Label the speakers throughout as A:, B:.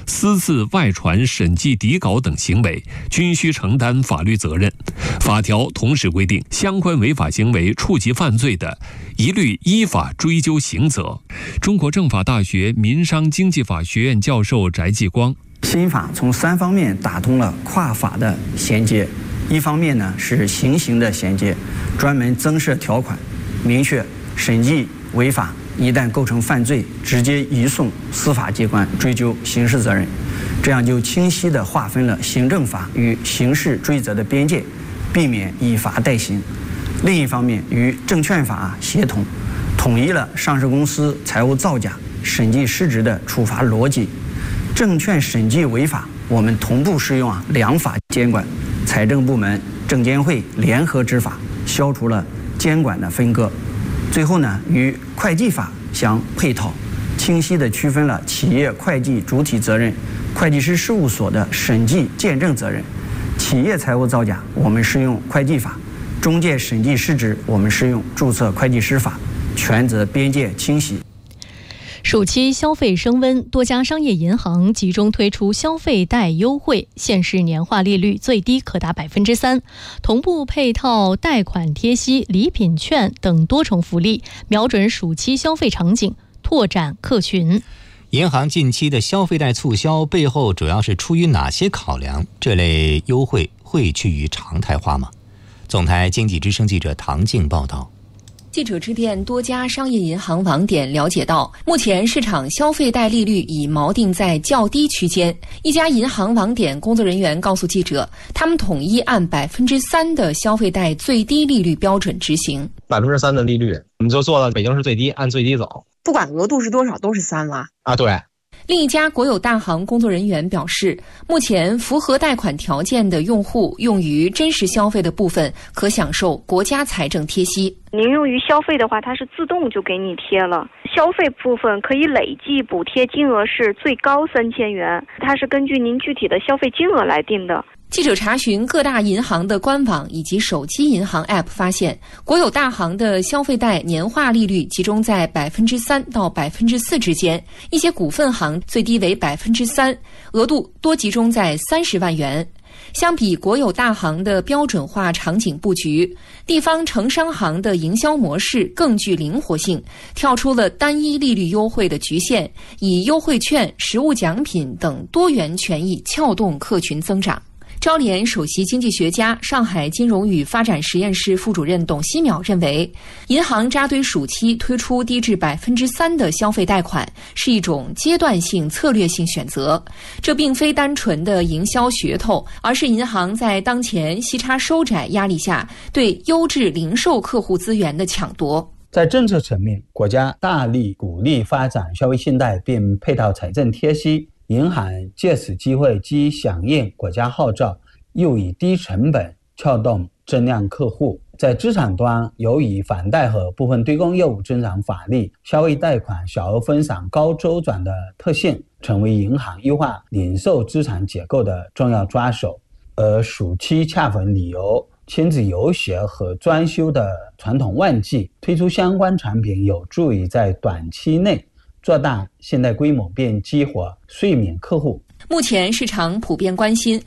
A: 私自外传审计底稿等行为，均需承担法律责任。法条同时规定，相关违法行为触及犯罪的，一律依法追究刑责。中国政法大学民商经济法学院教授翟继光，
B: 新法从3方面打通了跨法的衔接。一方面呢是行刑的衔接，专门增设条款，明确审计违法一旦构成犯罪，直接移送司法机关追究刑事责任，这样就清晰地划分了行政法与刑事追责的边界，避免以法代刑。另一方面，与证券法协同，统一了上市公司财务造假、审计失职的处罚逻辑。证券审计违法，我们同步适用2法监管，财政部门、证监会联合执法，消除了监管的分割。最后呢，与会计法相配套，清晰地区分了企业会计主体责任、会计师事务所的审计见证责任。企业财务造假，我们适用会计法；中介审计失职，我们适用注册会计师法，权责边界清晰。
C: 暑期消费升温，多家商业银行集中推出消费贷优惠，限时年化利率最低可达3%，同步配套贷款贴息、礼品券等多重福利，瞄准暑期消费场景，拓展客群。
D: 银行近期的消费贷促销背后主要是出于哪些考量？这类优惠会趋于常态化吗？总台经济之声记者唐静报道。
E: 记者致电多家商业银行网点了解到，目前市场消费贷利率已锚定在较低区间。一家银行网点工作人员告诉记者，他们统一按3%的消费贷最低利率标准执行。
F: 3%的利率，我们就做到北京市最低，按最低走，
G: 不管额度是多少都是3了
F: 啊，对。
E: 另一家国有大行工作人员表示，目前符合贷款条件的用户用于真实消费的部分可享受国家财政贴息。
H: 您用于消费的话，它是自动就给你贴了。消费部分可以累计补贴金额是最高3000元，它是根据您具体的消费金额来定的。
E: 记者查询各大银行的官网以及手机银行 App 发现，国有大行的消费贷年化利率集中在3%到4%之间，一些股份行最低为3%，额度多集中在30万元。相比国有大行的标准化场景布局，地方城商行的营销模式更具灵活性，跳出了单一利率优惠的局限，以优惠券、实物奖品等多元权益撬动客群增长。招联首席经济学家、上海金融与发展实验室副主任董希淼认为，银行扎堆暑期推出低至3%的消费贷款是一种阶段性策略性选择，这并非单纯的营销噱头，而是银行在当前息差收窄压力下对优质零售客户资源的抢夺。
I: 在政策层面，国家大力鼓励发展消费信贷并配套财政贴息，银行借此机会既响应国家号召，又以低成本撬动增量客户。在资产端，由于房贷和部分对公业务增长乏力，消费贷款小额分散高周转的特性成为银行优化零售资产结构的重要抓手。而暑期恰逢旅游、亲子游学和装修的传统旺季，推出相关产品有助于在短期内做大信贷规模并激活睡眠客户。
E: 目前市场普遍关心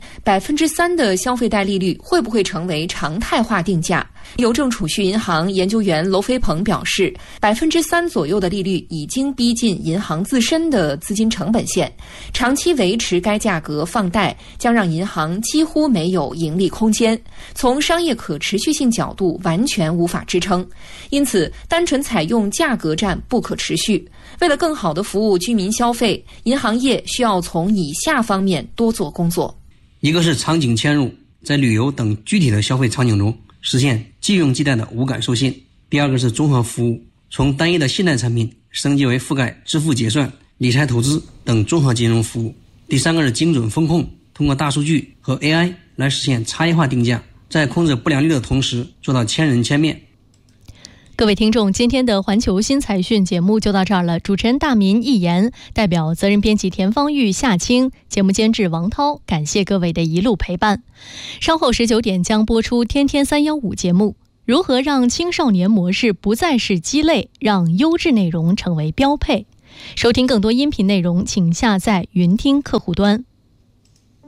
E: 3%的消费贷利率会不会成为常态化定价。邮政储蓄银行研究员娄飞鹏表示，3%左右的利率已经逼近银行自身的资金成本线，长期维持该价格放贷将让银行几乎没有盈利空间，从商业可持续性角度完全无法支撑。因此，单纯采用价格战不可持续。为了更好地服务居民消费，银行业需要从以下方面多做工作。
J: 一个是场景嵌入，在旅游等具体的消费场景中实现即用即贷的无感授信。第二个是综合服务，从单一的信贷产品升级为覆盖支付结算、理财投资等综合金融服务。第三个是精准风控，通过大数据和 AI 来实现差异化定价，在控制不良率的同时做到千人千面。
C: 各位听众，今天的环球新财讯节目就到这儿了。主持人大民、一言，代表责任编辑田方玉、夏青，节目监制王涛，感谢各位的一路陪伴。稍后19点将播出天天315节目，如何让青少年模式不再是鸡肋，让优质内容成为标配。 收听更多音频内容，请下载云听客户端。